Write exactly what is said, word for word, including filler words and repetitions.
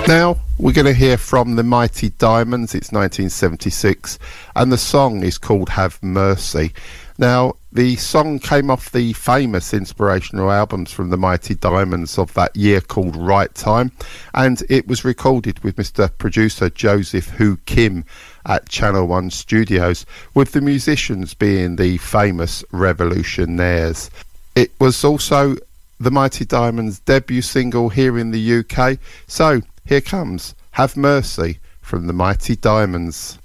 Now we're going to hear from the Mighty Diamonds. It's nineteen seventy-six and the song is called Have Mercy. Now the song came off the famous inspirational albums from the Mighty Diamonds of that year called Right Time, and it was recorded with Mister Producer Joseph Hu Kim at Channel One Studios, with the musicians being the famous Revolutionaires. It was also the Mighty Diamonds' debut single here in the U K, so here comes Have Mercy from the Mighty Diamonds.